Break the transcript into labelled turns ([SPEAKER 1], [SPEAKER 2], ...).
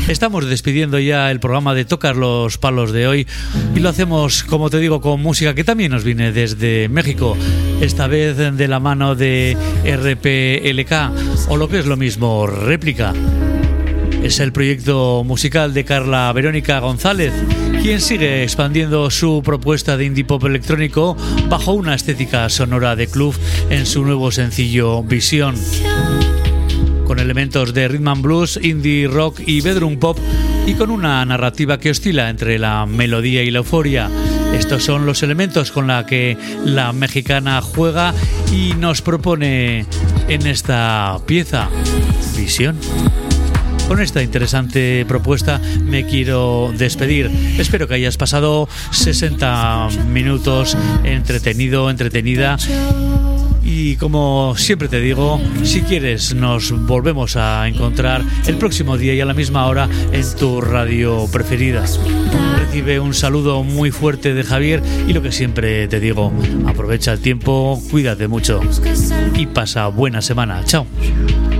[SPEAKER 1] Estamos despidiendo ya el programa de Tocar los Palos de hoy y lo hacemos, como te digo, con música que también nos viene desde México, esta vez de la mano de RPLK, o lo que es lo mismo, Réplica. Es el proyecto musical de Carla Verónica González, quien sigue expandiendo su propuesta de indie pop electrónico bajo una estética sonora de club en su nuevo sencillo Visión. Con elementos de rhythm and blues, indie rock y bedroom pop, y con una narrativa que oscila entre la melodía y la euforia. Estos son los elementos con los que la mexicana juega y nos propone en esta pieza, Visión. Con esta interesante propuesta me quiero despedir. Espero que hayas pasado 60 minutos entretenida. Y como siempre te digo, si quieres nos volvemos a encontrar el próximo día y a la misma hora en tu radio preferida. Recibe un saludo muy fuerte de Javier y lo que siempre te digo, aprovecha el tiempo, cuídate mucho y pasa buena semana. Chao.